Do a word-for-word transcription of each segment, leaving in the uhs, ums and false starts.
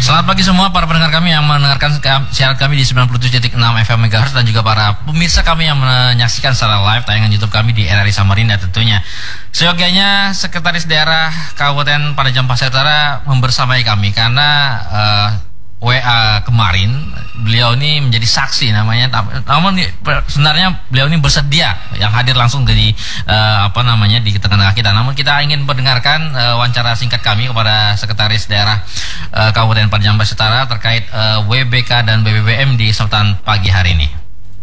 Selamat pagi semua para pendengar kami yang mendengarkan siaran kami di sembilan puluh tujuh titik enam F M Megahertz dan juga para pemirsa kami yang menyaksikan secara live tayangan YouTube kami di R R I Samarinda tentunya. Seyogianya Sekretaris Daerah Kabupaten Penajam Pasir Utara membersamai kami karena uh, W A kemarin beliau ini menjadi saksi namanya, namun sebenarnya beliau ini bersedia yang hadir langsung dari uh, apa namanya di tengah-tengah kita. Namun kita ingin mendengarkan uh, wawancara singkat kami kepada Sekretaris Daerah uh, Kabupaten Penajam Pasir Utara terkait uh, W B K dan B B B M di kesempatan pagi hari ini.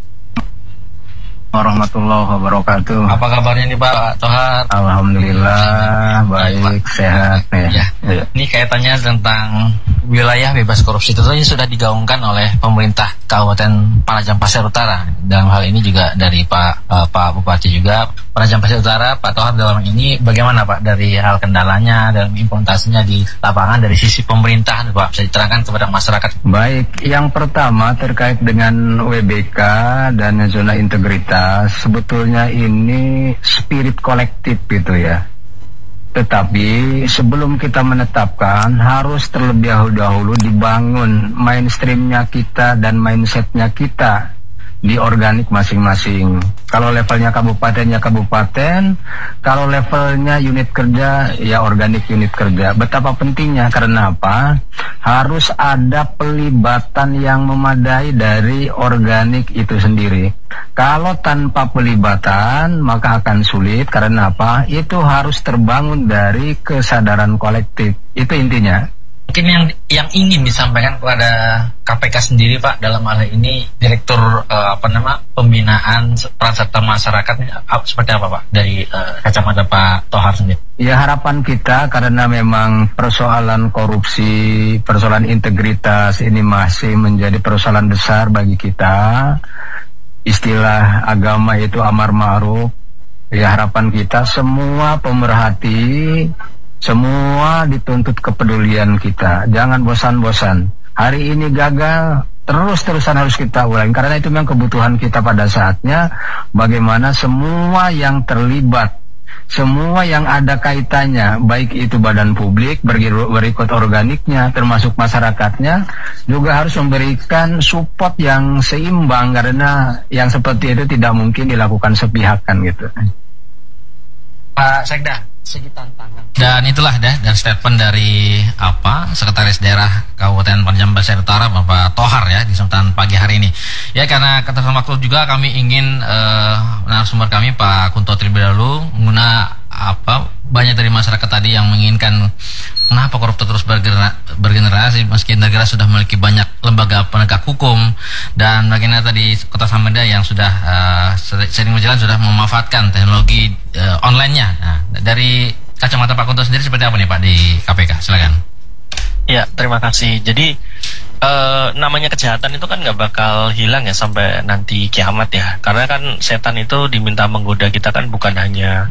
Warahmatullahi wabarakatuh. Apa kabarnya nih Pak Tohar? Alhamdulillah baik, sehat ya. Ya. Ya. Ini kaitannya tentang wilayah bebas korupsi, tentunya sudah digaungkan oleh pemerintah Kabupaten Penajam Pasir Utara. Dalam hal ini juga dari Pak uh, Pak Bupati juga Penajam Pasir Utara, Pak Tohar, dalam ini bagaimana Pak dari hal kendalanya dalam implementasinya di lapangan dari sisi pemerintahan Pak, bisa diterangkan kepada masyarakat? Baik, yang pertama terkait dengan W B K dan zona integritas. Sebetulnya ini spirit kolektif gitu ya. Tetapi sebelum kita menetapkan harus terlebih dahulu dibangun mainstreamnya kita dan mindsetnya kita di organik masing-masing. Kalau levelnya kabupatennya kabupaten, kalau levelnya unit kerja ya organik unit kerja. Betapa pentingnya, karena apa? Harus ada pelibatan yang memadai dari organik itu sendiri. Kalau tanpa pelibatan maka akan sulit, karena apa? Itu harus terbangun dari kesadaran kolektif. Itu intinya. Mungkin yang yang ingin disampaikan kepada K P K sendiri Pak dalam hal ini, Direktur uh, apa nama pembinaan peran serta masyarakat uh, seperti apa Pak dari uh, kacamata Pak Tohar sendiri? Ya, harapan kita karena memang persoalan korupsi, persoalan integritas ini masih menjadi persoalan besar bagi kita. Istilah agama itu amar ma'ruf. Ya, harapan kita semua pemerhati, semua dituntut kepedulian kita. Jangan bosan-bosan. Hari ini gagal, terus-terusan harus kita ulangi. Karena itu memang kebutuhan kita pada saatnya. Bagaimana semua yang terlibat, semua yang ada kaitannya, baik itu badan publik, berikut organiknya, termasuk masyarakatnya, juga harus memberikan support yang seimbang. Karena yang seperti itu tidak mungkin dilakukan sepihakan gitu. Pak Sekda, segi tantangan. Dan itulah dah dan statement dari apa Sekretaris Daerah Kabupaten Penajam Pasir Utara Bapak Tohar ya di kesempatan pagi hari ini. Ya, karena ketersambung waktu juga kami ingin uh, narasumber kami Pak Kunto terlebih dahulu mengguna apa banyak dari masyarakat tadi yang menginginkan kenapa koruptor terus bergener bergenerasi meski negara sudah memiliki banyak lembaga penegak hukum, dan bagaimana tadi Kota Samarinda yang sudah uh, sering berjalan sudah memanfaatkan teknologi uh, online-nya. Nah, dari kacamata Pak Kunto sendiri seperti apa nih Pak di K P K? Silakan. Ya, terima kasih. Jadi uh, namanya kejahatan itu kan nggak bakal hilang ya sampai nanti kiamat ya. Karena kan setan itu diminta menggoda kita kan bukan hanya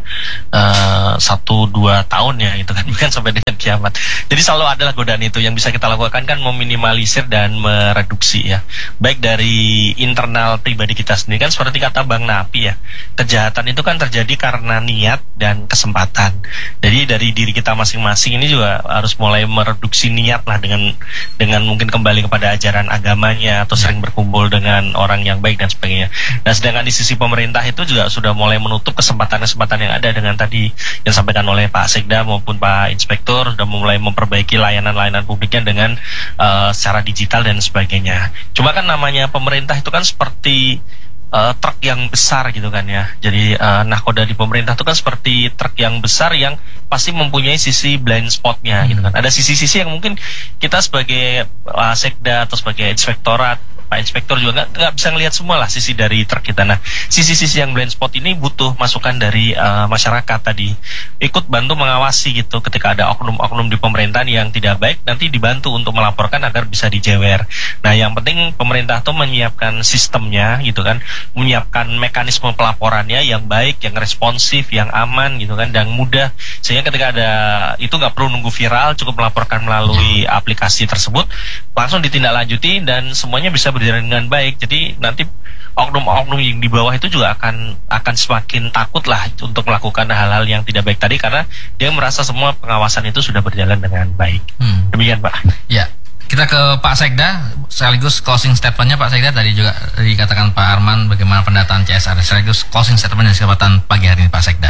uh, satu dua tahun ya, itu kan bukan sampai dengan kiamat. Jadi selalu adalah godaan itu. Yang bisa kita lakukan kan meminimalisir dan mereduksi ya. Baik dari internal pribadi kita sendiri kan seperti kata Bang Napi ya. Kejahatan itu kan terjadi karena niat dan kesempatan. Jadi dari diri kita masing-masing ini juga harus mulai mereduksi niat lah dengan dengan mungkin kembali kepada ajaran agamanya atau sering berkumpul dengan orang yang baik dan sebagainya. Nah, sedangkan di sisi pemerintah itu juga sudah mulai menutup kesempatan-kesempatan yang ada dengan tadi yang disampaikan oleh Pak Sekda maupun Pak Inspektur, sudah mulai memperbaiki layanan-layanan publiknya dengan uh, secara digital dan sebagainya. Cuma kan namanya pemerintah itu kan seperti Uh, truk yang besar gitu kan ya. Jadi uh, nahkoda di pemerintah itu kan seperti truk yang besar yang pasti mempunyai sisi blind spotnya gitu kan. Ada sisi-sisi yang mungkin kita sebagai uh, Sekda atau sebagai inspektorat, Pak Inspektor juga nggak bisa ngelihat semua lah sisi dari truk kita. Nah, sisi-sisi yang blind spot ini butuh masukan dari uh, masyarakat tadi, ikut bantu mengawasi gitu. Ketika ada oknum-oknum di pemerintahan yang tidak baik, nanti dibantu untuk melaporkan agar bisa dijewer. Nah, yang penting pemerintah tuh menyiapkan sistemnya gitu kan, menyiapkan mekanisme pelaporannya yang baik, yang responsif, yang aman gitu kan, dan mudah, sehingga ketika ada itu nggak perlu nunggu viral, cukup melaporkan melalui aplikasi tersebut, langsung ditindaklanjuti dan semuanya bisa berjalan dengan baik. Jadi nanti oknum-oknum yang di bawah itu juga akan akan semakin takut lah untuk melakukan hal-hal yang tidak baik tadi, karena dia merasa semua pengawasan itu sudah berjalan dengan baik. Hmm. Demikian Pak. Ya, kita kita ke Pak Sekda, sekaligus closing statementnya Pak Sekda. Tadi juga dikatakan Pak Arman bagaimana pendataan C S R, sekaligus closing statement dari kesempatan pagi hari ini Pak Sekda.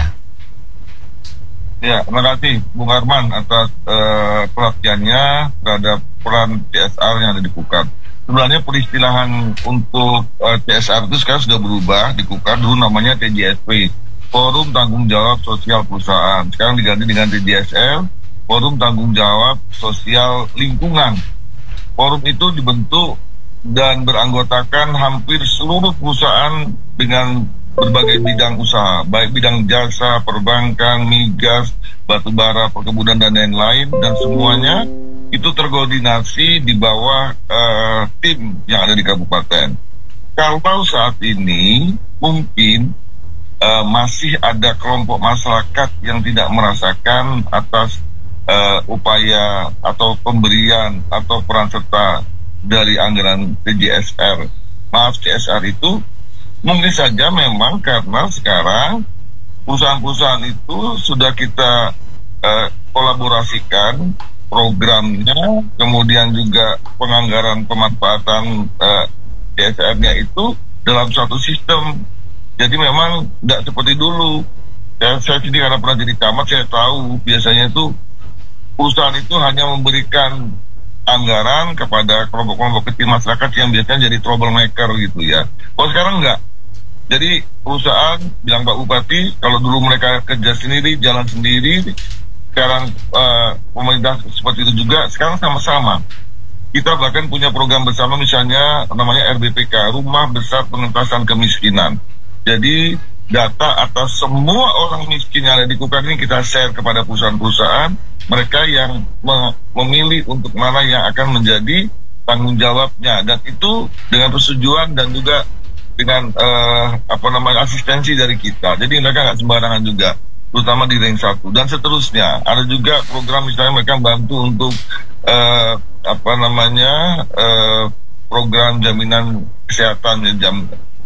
Ya, terima kasih Bung Arman atas uh, perhatiannya terhadap peran C S R yang ada di Kukar. Sebenarnya peristilahan untuk uh, C S R itu sekarang sudah berubah. Di Kukar dulu namanya T J S P, Forum Tanggung Jawab Sosial Perusahaan. Sekarang diganti dengan T J S L, Forum Tanggung Jawab Sosial Lingkungan. Forum itu dibentuk dan beranggotakan hampir seluruh perusahaan dengan berbagai bidang usaha, baik bidang jasa, perbankan, migas, batubara, perkebunan, dan lain-lain, dan semuanya itu terkoordinasi di bawah uh, tim yang ada di kabupaten. Kalau saat ini mungkin uh, masih ada kelompok masyarakat yang tidak merasakan atas Uh, upaya atau pemberian atau peran serta dari anggaran T J S R, maaf C S R itu mungkin saja memang karena sekarang perusahaan-perusahaan itu sudah kita uh, kolaborasikan programnya, kemudian juga penganggaran pemanfaatan uh, C S R-nya itu dalam suatu sistem. Jadi memang tidak seperti dulu. Ya, saya sendiri karena pernah jadi camat, saya tahu biasanya itu perusahaan itu hanya memberikan anggaran kepada kelompok-kelompok kecil masyarakat yang biasanya jadi troublemaker gitu ya. Kalau sekarang enggak. Jadi perusahaan bilang Pak Bupati, kalau dulu mereka kerja sendiri, jalan sendiri, sekarang uh, pemerintah seperti itu juga, sekarang sama-sama. Kita bahkan punya program bersama misalnya namanya R B P K, Rumah Besar Pengentasan Kemiskinan. Jadi data atas semua orang miskin yang ada di Kukar ini kita share kepada perusahaan-perusahaan, mereka yang me memilih untuk mana yang akan menjadi tanggung jawabnya, dan itu dengan persetujuan dan juga dengan uh, apa namanya asistensi dari kita. Jadi mereka nggak sembarangan juga, terutama di rank satu dan seterusnya. Ada juga program misalnya mereka bantu untuk uh, apa namanya uh, program jaminan kesehatan ya, jam.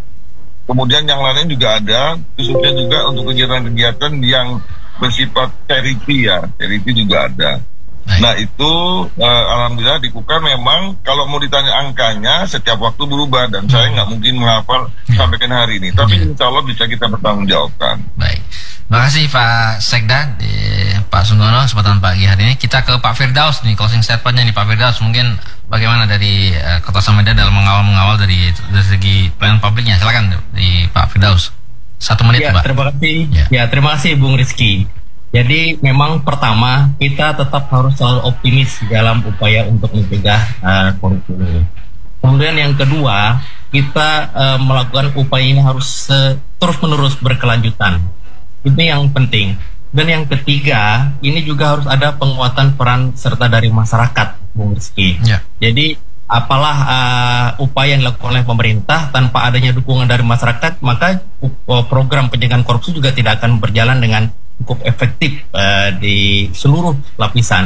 Kemudian yang lain juga ada, khususnya juga untuk kegiatan-kegiatan yang bersifat charity ya, charity juga ada. Baik. Nah itu uh, alhamdulillah di Kukar memang kalau mau ditanya angkanya setiap waktu berubah, dan hmm. saya nggak mungkin menghafal ya. Sampaikan hari ini, tapi ya. Insya Allah bisa kita bertanggungjawabkan. Baik, terima kasih Pak Sekda, di Pak Sunggono, kesempatan pagi hari ini. Kita ke Pak Firdaus nih, closing statementnya nih Pak Firdaus, mungkin bagaimana dari uh, Kota Samarinda dalam mengawal-mengawal dari, dari segi pelayanan publiknya. Silakan di Pak Firdaus. Satu menit, ya, Pak. Terima kasih. Ya. ya, terima kasih Bung Rizky. Jadi memang pertama kita tetap harus selalu optimis dalam upaya untuk mencegah uh, korupsi ini. Kemudian yang kedua, kita uh, melakukan upaya ini harus uh, terus-menerus berkelanjutan. Ini yang penting. Dan yang ketiga, ini juga harus ada penguatan peran serta dari masyarakat, Bung Rizky. Ya. Jadi apalah uh, upaya yang dilakukan oleh pemerintah tanpa adanya dukungan dari masyarakat, maka uh, program pencegahan korupsi juga tidak akan berjalan dengan cukup efektif uh, di seluruh lapisan.